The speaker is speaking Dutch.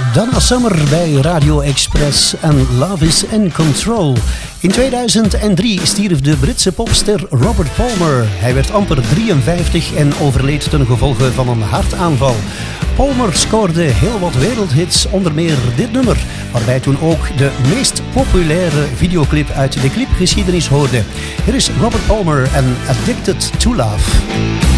Donna Summer bij Radio Express en Love is in Control. In 2003 stierf de Britse popster Robert Palmer. Hij werd amper 53 en overleed ten gevolge van een hartaanval. Palmer scoorde heel wat wereldhits, onder meer dit nummer, waarbij toen ook de meest populaire videoclip uit de clipgeschiedenis hoorde. Hier is Robert Palmer en Addicted to Love.